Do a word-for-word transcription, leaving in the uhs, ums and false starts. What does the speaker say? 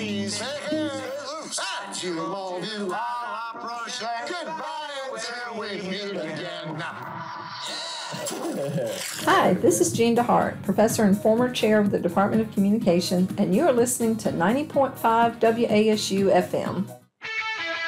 please. That you all do all approach. Goodbye until we meet again. Hi, this is Jean DeHart, professor and former chair of the Department of Communication, and you are listening to ninety point five W A S U F M.